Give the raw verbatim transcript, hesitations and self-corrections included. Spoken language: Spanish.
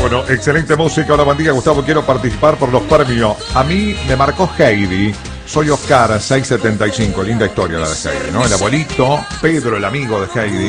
Bueno, excelente música. Hola, buen día, Gustavo. Quiero participar por los premios. A mí me marcó Heidi. Soy Oscar, seiscientos setenta y cinco. Linda historia la de Heidi, ¿no? El abuelito, Pedro, el amigo de Heidi.